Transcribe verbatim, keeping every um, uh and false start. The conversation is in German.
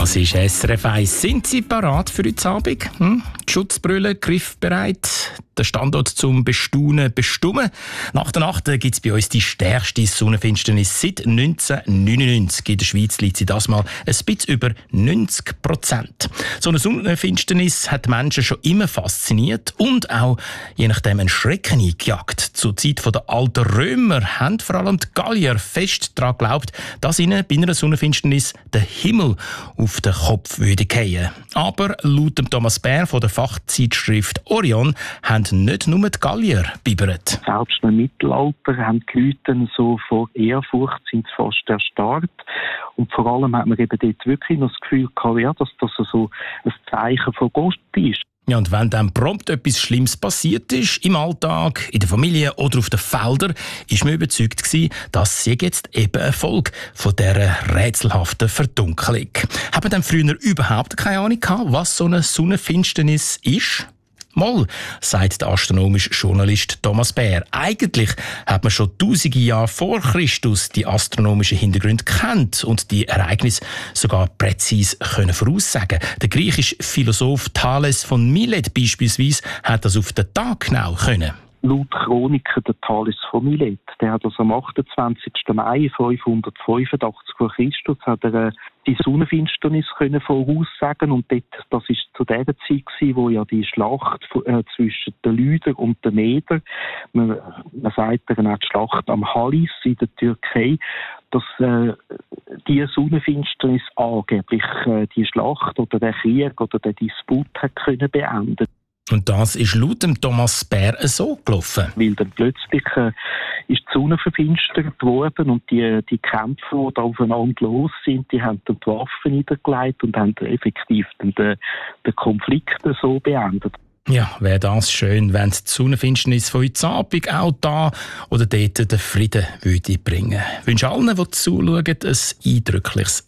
Das ist S R F eins. Sind Sie parat für heute Abend? Hm? Die Schutzbrille griffbereit? Der Standort zum Bestaunen bestimmen? Nach der Nacht gibt es bei uns die stärkste Sonnenfinsternis seit neunzehnhundertneunundneunzig. In der Schweiz liegt sie das mal ein bisschen über neunzig Prozent. So eine Sonnenfinsternis hat die Menschen schon immer fasziniert und auch je nachdem einen Schrecken eingejagt. Zur Zeit der alten Römer haben vor allem die Gallier fest daran geglaubt, dass ihnen bei einer Sonnenfinsternis der Himmel auf den Kopf würde fallen. Aber laut dem Thomas Bär von der Fachzeitschrift Orion haben nicht nur die Gallier bibbert. Selbst im Mittelalter haben die Leute so vor Ehrfurcht sind fast erstarrt. Und vor allem hat man eben dort wirklich noch das Gefühl gehabt, ja, dass das so ein Zeichen von Gott ist. Ja, und wenn dann prompt etwas Schlimmes passiert ist, im Alltag, in der Familie oder auf den Feldern, ist man überzeugt gewesen, dass sie jetzt eben eine Folge von dieser rätselhaften Verdunkelung. Haben dann früher überhaupt keine Ahnung gehabt, was so eine Sonnenfinsternis ist? Mal, sagt der astronomische Journalist Thomas Bär. Eigentlich hat man schon tausende Jahre vor Christus die astronomischen Hintergründe kennt und die Ereignisse sogar präzise können voraussagen. Der griechische Philosoph Thales von Milet beispielsweise hat das auf den Tag genau können. Laut Chroniker der Thales von Milet, der hat das am achtundzwanzigsten Mai fünfhundertfünfundachtzig vor Christus hat er äh, die Sonnenfinsternis können voraussagen und dort, das ist zu der Zeit gewesen, wo ja die Schlacht äh, zwischen den Lydern und den Meder, man, man sagt dann auch die Schlacht am Halis in der Türkei, dass äh, die Sonnenfinsternis angeblich äh, die Schlacht oder der Krieg oder der Disput hat können beenden. Und das ist laut dem Thomas Bär so gelaufen. Weil dann plötzlich äh, ist die Sonne verfinstert worden und die, die Kämpfer, die da aufeinander los sind, die haben dann die Waffen niedergelegt und haben effektiv dann den, den Konflikt so beendet. Ja, wäre das schön, wenn die Sonnenfinsternis von heute Abend auch da oder dort den Frieden würde bringen. Ich wünsche allen, die zuschauen, ein eindrückliches